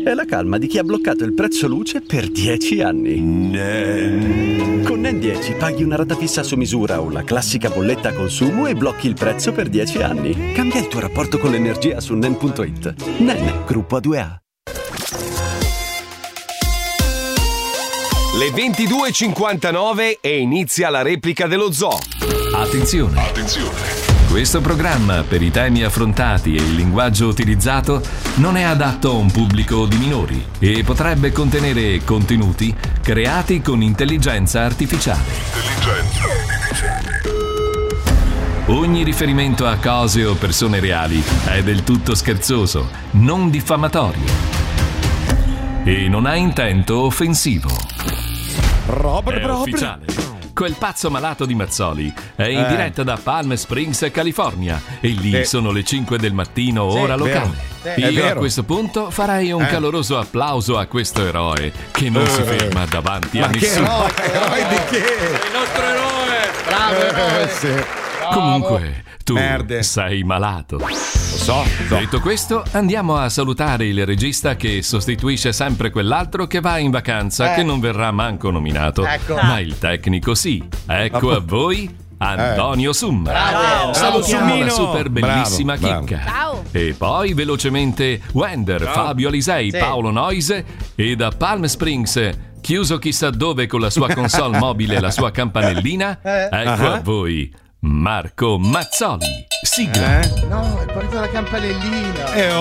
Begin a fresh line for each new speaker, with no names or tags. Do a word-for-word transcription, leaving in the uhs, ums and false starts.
È la calma di chi ha bloccato il prezzo luce per dieci anni. Nen. Con Nen dieci paghi una rata fissa su misura o la classica bolletta a consumo e blocchi il prezzo per dieci anni. Cambia il tuo rapporto con l'energia su nen punto it. Nen, gruppo A due A.
Le ventidue e cinquantanove e inizia la replica dello zoo.
Attenzione.
Attenzione.
Questo programma, per i temi affrontati e il linguaggio utilizzato, non è adatto a un pubblico di minori e potrebbe contenere contenuti creati con intelligenza artificiale.
Intelligenza artificiale.
Ogni riferimento a cose o persone reali è del tutto scherzoso, non diffamatorio e non ha intento offensivo.
Robert,
È
Robert.
ufficiale. Quel pazzo malato di Mazzoli è in
Eh.
diretta da Palm Springs, California, e lì
Eh.
sono le cinque del mattino,
Sì,
ora locale.
vero. Sì, è
Io a
vero.
questo punto farei un
Eh.
caloroso applauso a questo eroe che non si
Eh.
ferma davanti
Ma
a
che
nessuno.
eroe, eroe di che?
Il nostro eroe! Bravo
Eh,
eroe!
sì.
Comunque, tu
Merde.
sei malato.
Lo so, lo so.
Detto questo, andiamo a salutare il regista che sostituisce sempre quell'altro che va in vacanza,
Eh.
che non verrà manco nominato.
Ecco.
Ma il tecnico sì. Ecco a voi Antonio Summa.
Bravo.
Salutiamo
Summino.
la super bellissima
Bravo,
chicca.
Ciao.
E poi velocemente Wender, Fabio Alisei,
Sì.
Paolo Noise e da Palm Springs, chiuso chissà dove con la sua console mobile e la sua campanellina,
Eh.
ecco
Ah.
a voi Marco Mazzoli. Sigla.
Eh?
No, è partita la campanellina.
Eh,